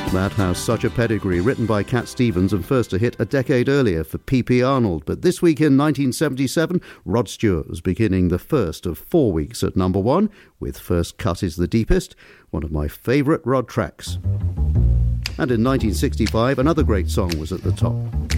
That has such a pedigree, written by Cat Stevens and first a hit a decade earlier for P.P. Arnold. But this week in 1977, Rod Stewart was beginning the first of 4 weeks at number one with First Cut is the Deepest, one of my favourite Rod tracks. And in 1965, another great song was at the top.